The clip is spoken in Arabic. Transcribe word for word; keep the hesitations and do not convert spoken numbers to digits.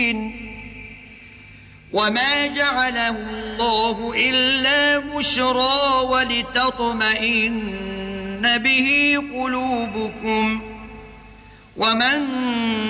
وما جعله الله إلا بشرى ولتطمئن به قلوبكم وما